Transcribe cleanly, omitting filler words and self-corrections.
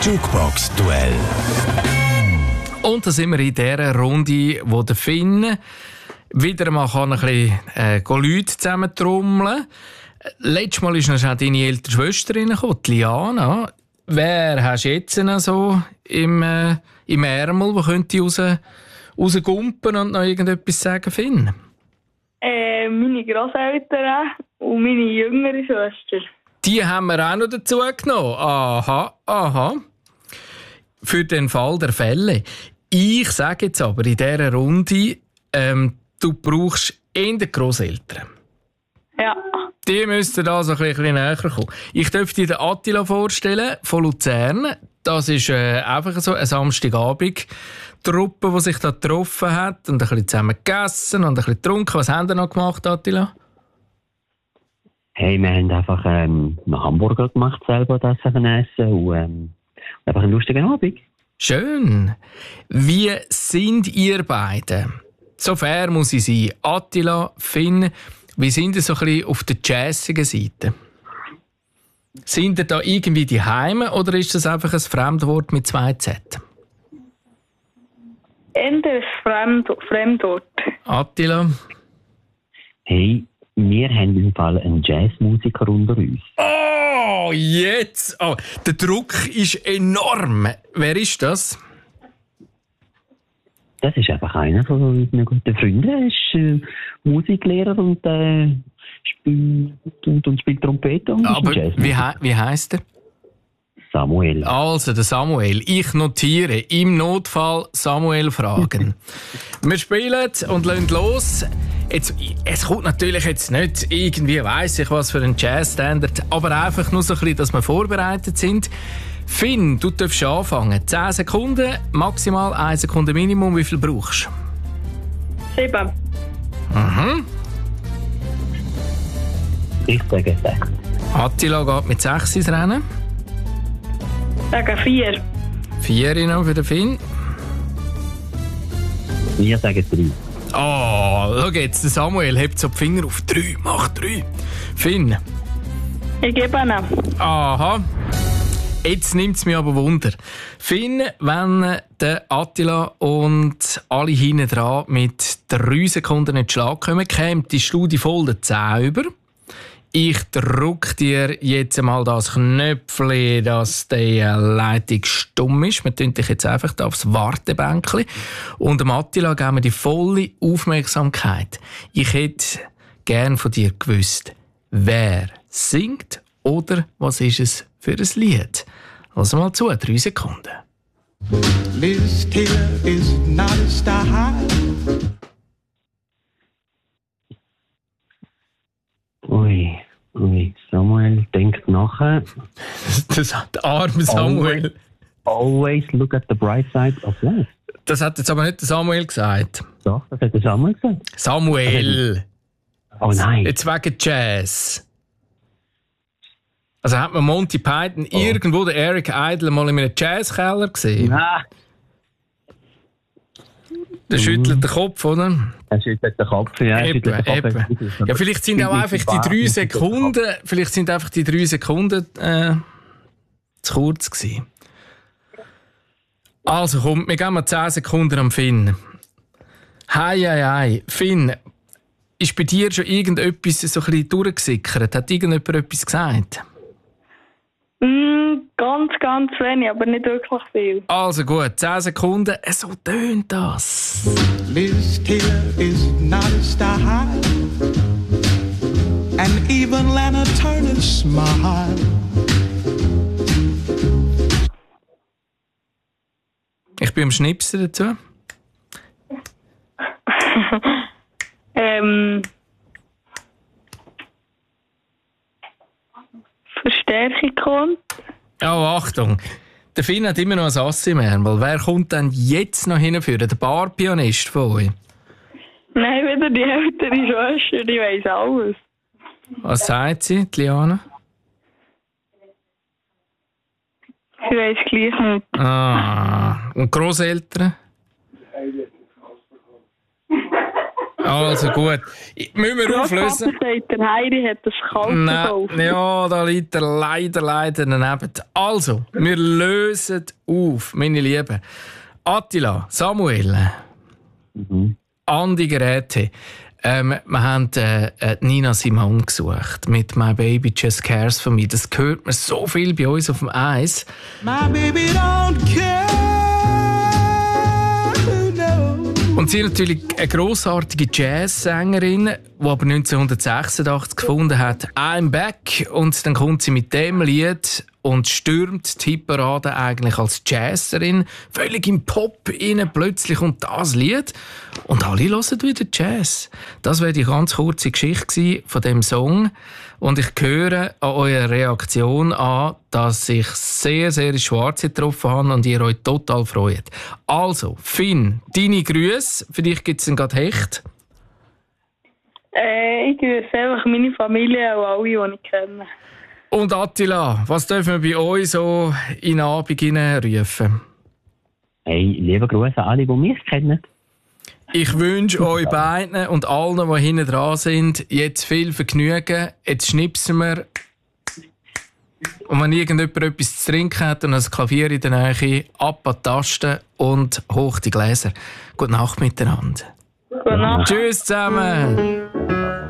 Jukebox-Duell. Und da sind wir in dieser Runde, wo der Finn wieder einmal ein bisschen Leute zusammentrommeln. Letztes Mal ist noch schon deine ältere Schwester reingekommen, Liana. Wer hast du jetzt noch so im Ärmel, der könnte rausgumpen und noch irgendetwas sagen, Finn? Meine Grosseltern und meine jüngere Schwester. Die haben wir auch noch dazu genommen. Aha. Für den Fall der Fälle. Ich sage jetzt aber in dieser Runde, du brauchst eher Grosseltern. Ja. Die müssten da so ein bisschen näher kommen. Ich darf dir den Attila vorstellen, von Luzern. Das ist einfach so eine Samstagabend-Truppe, die sich da getroffen hat und ein bisschen zusammen gegessen und ein bisschen getrunken. Was haben Sie noch gemacht, Attila? Hey, wir haben einfach noch Hamburger gemacht, selber das essen und einfach einen lustigen Abend. Schön. Wie sind ihr beide? So fair muss ich sein. Attila, Finn, wie sind ihr so ein bisschen auf der jazzigen Seite? Sind ihr da irgendwie die Heime oder ist das einfach ein Fremdwort mit 2 Z? Ende Fremdwort. Attila? Hey, wir haben im Fall einen Jazzmusiker unter uns. Oh, jetzt! Oh, der Druck ist enorm. Wer ist das? Das ist einfach einer von unseren guten Freunden. Er ist Musiklehrer und spielt Trompete und Aber ist ein Jazzmusiker. wie heisst er? Samuel. Also, der Samuel. Ich notiere. Im Notfall Samuel fragen. Wir spielen und lassen los. Jetzt, es kommt natürlich jetzt nicht irgendwie, weiss ich was für ein Jazzstandard, aber einfach nur so ein bisschen, dass wir vorbereitet sind. Finn, du darfst anfangen. 10 Sekunden, maximal 1 Sekunde Minimum. Wie viel brauchst du? 7. Mhm. Ich sage 6. Attila geht mit 6 ins Rennen. Sage 4. 4 noch für den Finn. Wir sagen 3. Oh, schau jetzt, der Samuel hebt so die Finger auf 3. Mach 3. Finn. Ich gebe ihn. Aha. Jetzt nimmt es mich aber Wunder. Finn, wenn der Attila und alle hinten dran mit 3 Sekunden in den Schlag kommen, käme die Studie voll der 10 über. Ich drücke dir jetzt einmal das Knöpfchen, dass die Leitung stumm ist. Wir tun dich jetzt einfach da aufs Wartebänkchen. Und dem Attila geben wir die volle Aufmerksamkeit. Ich hätte gern von dir gewusst, wer singt oder was ist es für ein Lied. Also mal zu, 3 Sekunden. Liz Taylor is not a star. Ui, Samuel denkt nachher. Der arme Samuel. Always look at the bright side of life. Das hat jetzt aber nicht der Samuel gesagt. Doch, das hat der Samuel gesagt. Samuel! Oh nein. Jetzt wegen Jazz. Also hat man Monty Python irgendwo den Eric Idle mal in einem Jazzkeller gesehen? Nein. Der schüttelt den Kopf, oder? Er schüttelt den Kopf, ja. Ja, vielleicht sind auch einfach die 3 Sekunden, zu kurz gewesen. Also komm, wir geben mal 10 Sekunden am Finn. Hei. Finn, ist bei dir schon irgendetwas so ein bisschen durchgesickert? Hat irgendjemand etwas gesagt? Ganz wenig, aber nicht wirklich viel. Also gut, 10 Sekunden. So tönt das. Liz Taylor is not a star. And even Lana Turner smile. Ich bin am Schnipsen dazu. Verstärkung kommt. Oh, Achtung. Der Finn hat immer noch ein Ass im Ärmel. Wer kommt denn jetzt noch hinführen? Der Barpianist von euch? Nein, wieder die ältere Schwester, die weiss alles. Was sagt sie, die Liana? Sie weiss gleich nicht. Ah, und Grosseltern? Also gut. Müssen wir auflösen? Großvater sagt, der Heidi hat das Kalt gekauft. Ja, da liegt er leider daneben. Also, wir lösen auf, meine Lieben. Attila, Samuel, Andi Geräte. Wir haben Nina Simone gesucht mit «My Baby Just Cares For Me». Das hört man so viel bei uns auf dem Eis. My baby don't care. Und sie ist natürlich eine grossartige Jazzsängerin, die aber 1986 gefunden hat, «I'm Back». Und dann kommt sie mit dem Lied und stürmt die Hitparade eigentlich als Jazzerin. Völlig im Pop rein, plötzlich kommt das Lied. Und alle hören wieder Jazz. Das wäre die ganz kurze Geschichte von dem Song. Und ich höre an eurer Reaktion an, dass ich sehr, sehr ins Schwarze getroffen habe und ihr euch total freut. Also, Finn, deine Grüße. Für dich gibt es dann gerade Hecht. Ich grüße einfach meine Familie und alle, die ich kenne. Und Attila, was dürfen wir bei euch so in den Abend hineinrufen? Hey, liebe Grüße an alle, die mich kennen. Ich wünsche euch beiden und allen, die hinten dran sind, jetzt viel Vergnügen. Jetzt schnipsen wir. Und wenn irgendjemand etwas zu trinken hat und ein Klavier in der Nähe, ab an die Tasten und hoch die Gläser. Gute Nacht miteinander. Gute Nacht. Tschüss zusammen.